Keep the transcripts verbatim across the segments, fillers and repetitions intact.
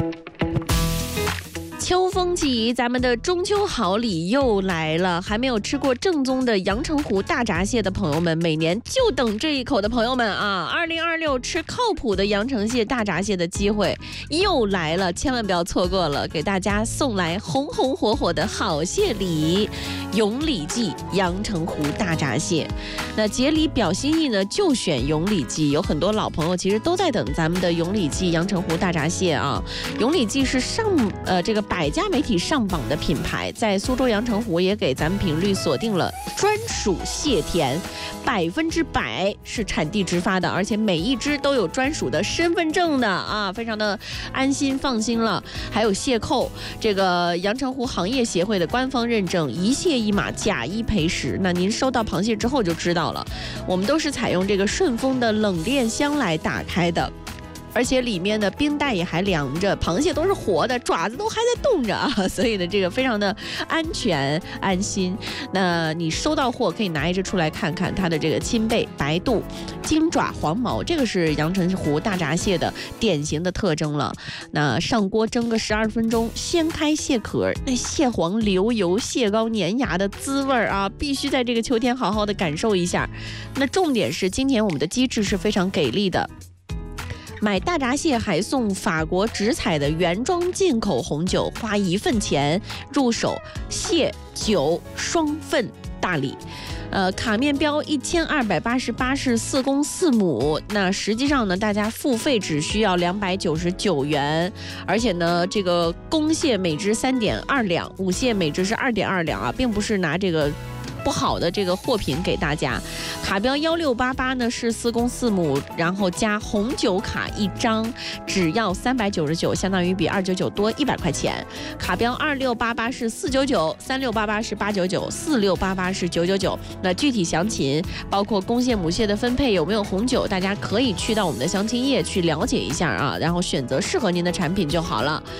秋风起，咱们的中秋好礼又来了。还没有吃过正宗的阳澄湖大闸蟹的朋友们，每年就等这一口的朋友们啊，二零二六吃靠谱的阳澄蟹大闸蟹的机会又来了，千万不要错过了，给大家送来红红火火的好蟹礼。永礼记阳澄湖大闸蟹，那节礼表心意呢，就选永礼记。有很多老朋友其实都在等咱们的永礼记阳澄湖大闸蟹啊。永礼记是上呃这个百家媒体上榜的品牌，在苏州阳澄湖也给咱们频率锁定了专属蟹田，百分之百是产地直发的，而且每一只都有专属的身份证的啊，非常的安心放心了。还有蟹扣，这个阳澄湖行业协会的官方认证，一蟹一码，假一赔十。那您收到螃蟹之后就知道了，我们都是采用这个顺丰的冷链箱来打开的。而且里面的冰袋也还凉着，螃蟹都是活的，爪子都还在动着啊，所以呢，这个非常的安全安心。那你收到货可以拿一只出来看看，它的这个亲背、白肚、金爪、黄毛，这个是阳澄湖大闸蟹的典型的特征了。那上锅蒸个十二分钟，掀开蟹壳，那蟹黄流油、蟹膏粘牙的滋味啊，必须在这个秋天好好的感受一下。那重点是今年我们的机制是非常给力的。买大闸蟹还送法国直采的原装进口红酒，花一份钱入手蟹酒双份大礼。呃，卡面标一千二百八十八是四公四母，那实际上呢，大家付费只需要两百九十九元，而且呢，这个公蟹每只三点二两，母蟹每只是二点二两啊，并不是拿这个不好的这个货品给大家。卡标一六八八呢是四公四母，然后加红酒卡一张，只要三百九十九，相当于比二九九多一百块钱。卡标二六八八是四九九，三六八八是八九九，四六八八是九九九。那具体详情包括公蟹母蟹的分配有没有红酒，大家可以去到我们的详情页去了解一下啊，然后选择适合您的产品就好了。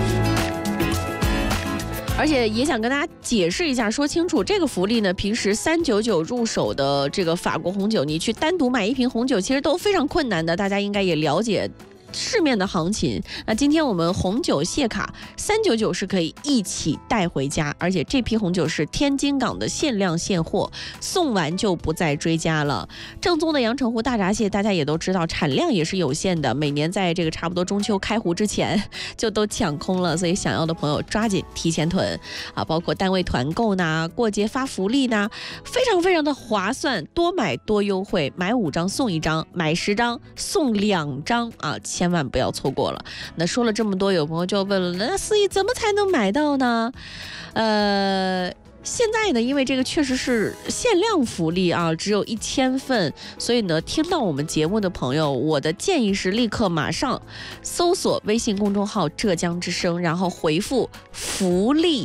而且也想跟大家解释一下，说清楚这个福利呢，平时三九九入手的这个法国红酒，你去单独买一瓶红酒其实都非常困难的，大家应该也了解市面的行情。那今天我们红酒蟹卡三九九是可以一起带回家，而且这批红酒是天津港的限量现货，送完就不再追加了。正宗的阳澄湖大闸蟹大家也都知道，产量也是有限的，每年在这个差不多中秋开湖之前就都抢空了，所以想要的朋友抓紧提前囤啊！包括单位团购呢，过节发福利呢，非常非常的划算，多买多优惠，买五张送一张，买十张送两张啊！千万不要错过了。那说了这么多，有朋友就问了，那思怡怎么才能买到呢？呃现在呢，因为这个确实是限量福利啊，只有一千份，所以呢，听到我们节目的朋友，我的建议是立刻马上搜索微信公众号浙江之声，然后回复福利